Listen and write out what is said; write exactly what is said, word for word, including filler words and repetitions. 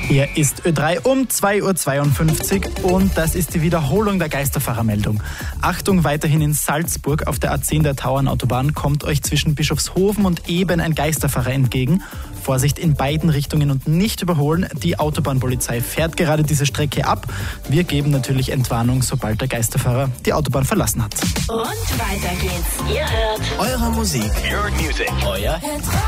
Hier ist Ö drei um zwei Uhr zweiundfünfzig und das ist die Wiederholung der Geisterfahrermeldung. Achtung, weiterhin in Salzburg auf der A zehn der Tauernautobahn kommt euch zwischen Bischofshofen und Eben ein Geisterfahrer entgegen. Vorsicht in beiden Richtungen und nicht überholen. Die Autobahnpolizei fährt gerade diese Strecke ab. Wir geben natürlich Entwarnung, sobald der Geisterfahrer die Autobahn verlassen hat. Und weiter geht's. Ihr hört eure Musik, Your music. euer